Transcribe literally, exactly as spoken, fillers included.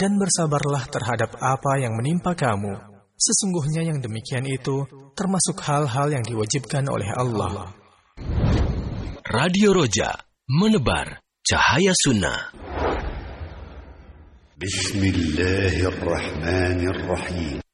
dan bersabarlah terhadap apa yang menimpa kamu. Sesungguhnya yang demikian itu termasuk hal-hal yang diwajibkan oleh Allah. Radio Roja, menebar cahaya sunnah. Bismillahirrahmanirrahim.